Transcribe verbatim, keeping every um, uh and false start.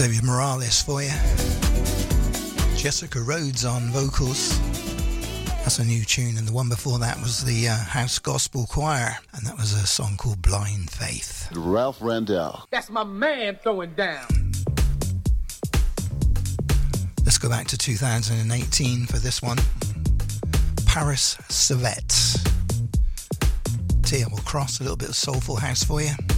David Morales for you. Jessica Rhodes on vocals. That's a new tune, and the one before that was the uh, House Gospel Choir, and that was a song called Blind Faith. Ralph Randell. That's my man throwing down. Let's go back to two thousand eighteen for this one. Paris Savette. Tia will cross a little bit of soulful house for you.